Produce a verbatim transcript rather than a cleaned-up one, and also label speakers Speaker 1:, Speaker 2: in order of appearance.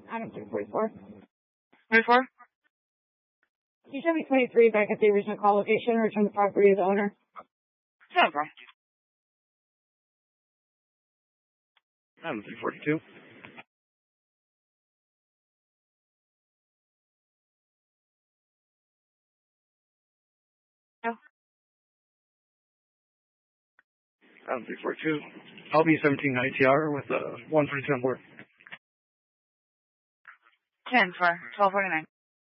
Speaker 1: Item three forty-four.
Speaker 2: twenty-four?
Speaker 1: You should be twenty-three back at the original call location and return the property to the owner.
Speaker 2: No problem.
Speaker 3: Item three forty-two.
Speaker 2: No.
Speaker 3: Item three forty-two. L B seventeen I T R with uh, one forty-two on board.
Speaker 2: ten for twelve forty-nine.